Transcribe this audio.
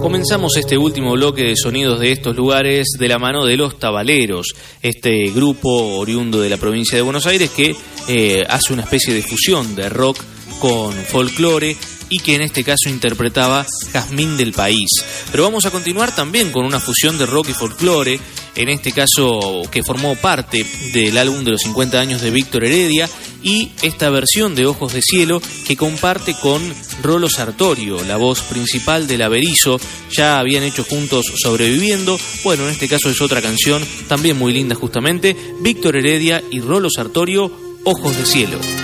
Comenzamos este último bloque de sonidos de estos lugares de la mano de Los Tabaleros, este grupo oriundo de la provincia de Buenos Aires que hace una especie de fusión de rock con folclore y que en este caso interpretaba Jazmín del País. Pero vamos a continuar también con una fusión de rock y folclore, en este caso que formó parte del álbum de los 50 años de Víctor Heredia, y esta versión de Ojos de Cielo que comparte con Rolo Sartorio, la voz principal del Averizo. Ya habían hecho juntos Sobreviviendo. Bueno, en este caso es otra canción también muy linda justamente, Víctor Heredia y Rolo Sartorio, Ojos de Cielo.